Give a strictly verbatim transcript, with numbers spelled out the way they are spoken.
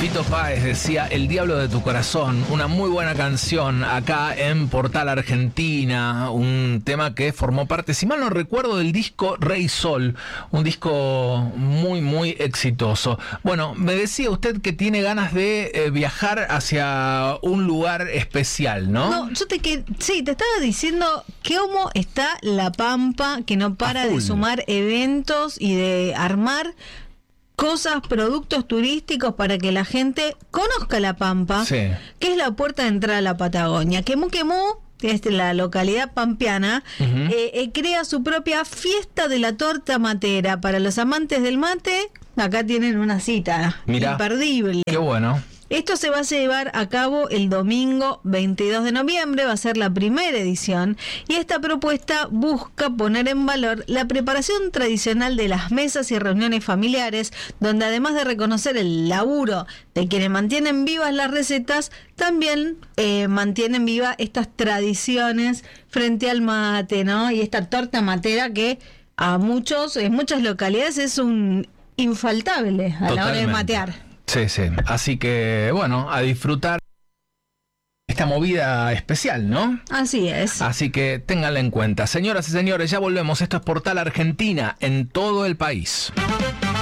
Fito Páez decía El Diablo de tu Corazón, una muy buena canción acá en Portal Argentina, un tema que formó parte, si mal no recuerdo, del disco Rey Sol, un disco muy muy exitoso. Bueno, me decía usted que tiene ganas de eh, viajar hacia un lugar especial, ¿no? No, yo te que sí, te estaba diciendo cómo está La Pampa, que no para de sumar eventos y de armar cosas, productos turísticos para que la gente conozca La Pampa, sí, que es la puerta de entrada a la Patagonia. Quemú Quemú, que es la localidad pampeana, uh-huh. eh, eh, crea su propia fiesta de la torta matera. Para los amantes del mate, acá tienen una cita. Mirá, imperdible. Qué bueno. Esto se va a llevar a cabo el domingo veintidós de noviembre, va a ser la primera edición, y esta propuesta busca poner en valor la preparación tradicional de las mesas y reuniones familiares, donde además de reconocer el laburo de quienes mantienen vivas las recetas, también eh, mantienen vivas estas tradiciones frente al mate, ¿no? Y esta torta matera que a muchos, en muchas localidades es un infaltable a Totalmente. La hora de matear. Sí, sí. Así que, bueno, a disfrutar esta movida especial, ¿no? Así es. Así que ténganla en cuenta. Señoras y señores, ya volvemos. Esto es Portal Argentina en todo el país.